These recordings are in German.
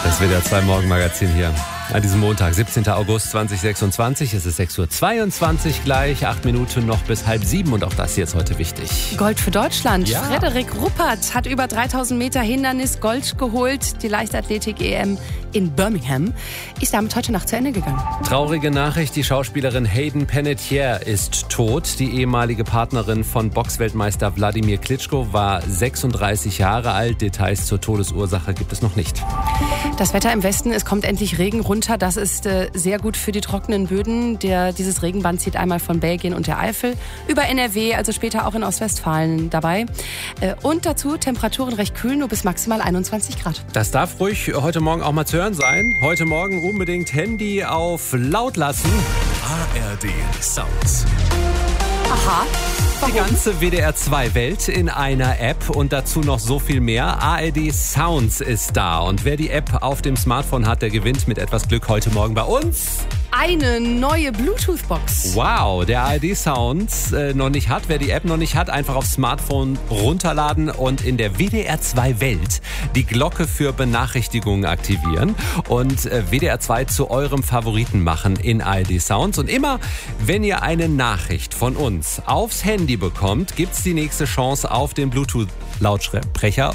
Das WDR 2 Morgenmagazin hier an diesem Montag, 17. August 2026. Es ist 6.22 Uhr gleich, 8 Minuten noch bis 6:30 und auch das jetzt heute wichtig. Gold für Deutschland. Ja. Frederik Ruppert hat über 3000 Meter Hindernis Gold geholt. Die Leichtathletik-EM in Birmingham ist damit heute Nacht zu Ende gegangen. Traurige Nachricht, die Schauspielerin Hayden Panettiere ist tot. Die ehemalige Partnerin von Boxweltmeister Wladimir Klitschko war 36 Jahre alt. Details zur Todesursache gibt es noch nicht. Das Wetter im Westen, es kommt endlich Regen runter. Das ist sehr gut für die trockenen Böden. Dieses Regenband zieht einmal von Belgien und der Eifel über NRW, also später auch in Ostwestfalen dabei. Und dazu Temperaturen recht kühl, nur bis maximal 21 Grad. Das darf ruhig heute Morgen auch mal zu hören sein. Heute Morgen unbedingt Handy auf laut lassen. ARD Sounds. Aha. Die ganze WDR 2 Welt in einer App und dazu noch so viel mehr. ARD Sounds ist da und wer die App auf dem Smartphone hat, der gewinnt mit etwas Glück heute Morgen bei uns eine neue Bluetooth-Box. Wow, der ARD Sounds noch nicht hat. Wer die App noch nicht hat, einfach aufs Smartphone runterladen und in der WDR 2 Welt die Glocke für Benachrichtigungen aktivieren und WDR 2 zu eurem Favoriten machen in ARD Sounds. Und immer, wenn ihr eine Nachricht von uns aufs Handy bekommt, gibt's die nächste Chance auf den Bluetooth-Lautsprecher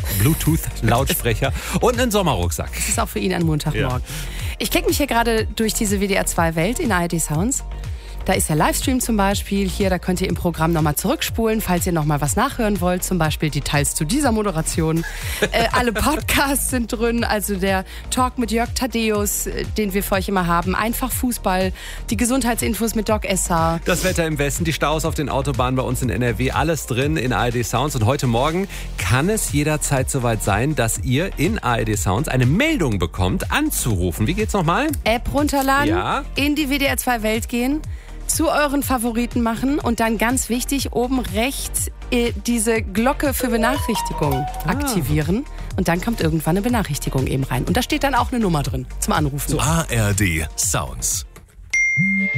und einen Sommerrucksack. Das ist auch für ihn ein Montagmorgen. Ja. Ich klicke mich hier gerade durch diese WDR 2 Welt in ARD Sounds. Da ist der Livestream zum Beispiel. Hier, da könnt ihr im Programm nochmal zurückspulen, falls ihr nochmal was nachhören wollt. Zum Beispiel Details zu dieser Moderation. Alle Podcasts sind drin. Also der Talk mit Jörg Thaddeus, den wir für euch immer haben. Einfach Fußball. Die Gesundheitsinfos mit Doc Esser. Das Wetter im Westen, die Staus auf den Autobahnen bei uns in NRW. Alles drin in ARD Sounds. Und heute Morgen kann es jederzeit soweit sein, dass ihr in ARD Sounds eine Meldung bekommt, anzurufen. Wie geht's nochmal? App runterladen, ja. In die WDR 2 Welt gehen, zu euren Favoriten machen und dann ganz wichtig, oben rechts diese Glocke für Benachrichtigung aktivieren. Und dann kommt irgendwann eine Benachrichtigung eben rein. Und da steht dann auch eine Nummer drin zum Anrufen. ARD Sounds.